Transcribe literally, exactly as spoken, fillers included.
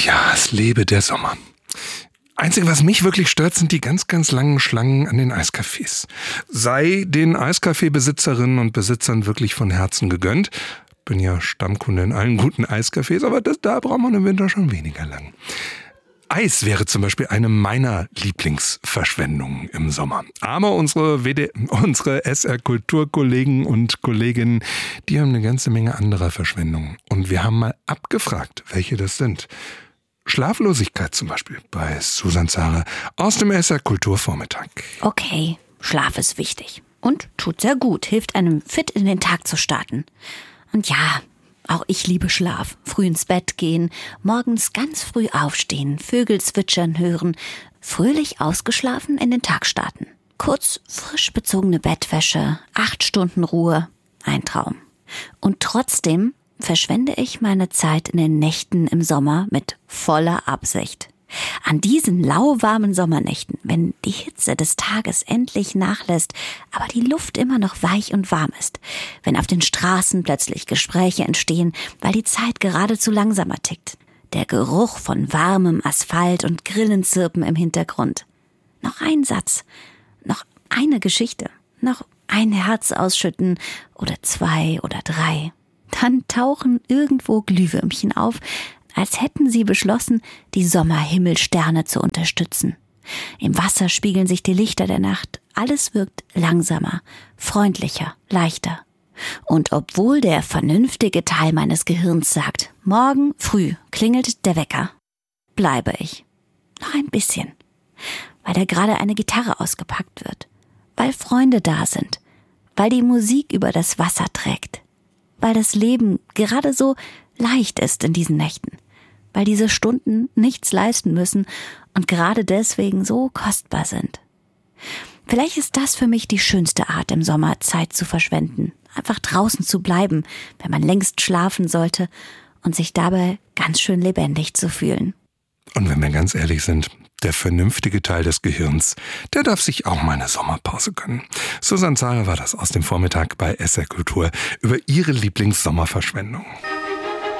Ja, es lebe der Sommer. Einzige, was mich wirklich stört, sind die ganz, ganz langen Schlangen an den Eiscafés. Sei den Eiskaffeebesitzerinnen und Besitzern wirklich von Herzen gegönnt. Bin ja Stammkunde in allen guten Eiscafés, aber das, da braucht man im Winter schon weniger lang. Eis wäre zum Beispiel eine meiner Lieblingsverschwendungen im Sommer. Aber unsere, W D, unsere S R-Kulturkollegen und Kolleginnen, die haben eine ganze Menge anderer Verschwendungen. Und wir haben mal abgefragt, welche das sind. Schlaflosigkeit zum Beispiel bei Susan Zahre aus dem S R-Kulturvormittag. Okay, Schlaf ist wichtig und tut sehr gut, hilft einem fit in den Tag zu starten. Und ja, auch ich liebe Schlaf. Früh ins Bett gehen, morgens ganz früh aufstehen, Vögel zwitschern hören, fröhlich ausgeschlafen in den Tag starten. Kurz frisch bezogene Bettwäsche, acht Stunden Ruhe, ein Traum. Und trotzdem verschwende ich meine Zeit in den Nächten im Sommer mit voller Absicht. An diesen lauwarmen Sommernächten, wenn die Hitze des Tages endlich nachlässt, aber die Luft immer noch weich und warm ist, wenn auf den Straßen plötzlich Gespräche entstehen, weil die Zeit geradezu langsamer tickt, der Geruch von warmem Asphalt und Grillenzirpen im Hintergrund. Noch ein Satz, noch eine Geschichte, noch ein Herz ausschütten oder zwei oder drei. Dann tauchen irgendwo Glühwürmchen auf, als hätten sie beschlossen, die Sommerhimmelsterne zu unterstützen. Im Wasser spiegeln sich die Lichter der Nacht. Alles wirkt langsamer, freundlicher, leichter. Und obwohl der vernünftige Teil meines Gehirns sagt, morgen früh klingelt der Wecker, bleibe ich. Noch ein bisschen. Weil da gerade eine Gitarre ausgepackt wird. Weil Freunde da sind. Weil die Musik über das Wasser trägt. Weil das Leben gerade so leicht ist in diesen Nächten, weil diese Stunden nichts leisten müssen und gerade deswegen so kostbar sind. Vielleicht ist das für mich die schönste Art im Sommer, Zeit zu verschwenden, einfach draußen zu bleiben, wenn man längst schlafen sollte und sich dabei ganz schön lebendig zu fühlen. Und wenn wir ganz ehrlich sind, der vernünftige Teil des Gehirns, der darf sich auch mal eine Sommerpause gönnen. Susan Zahre war das aus dem Vormittag bei S R Kultur über ihre Lieblings-Sommerverschwendung.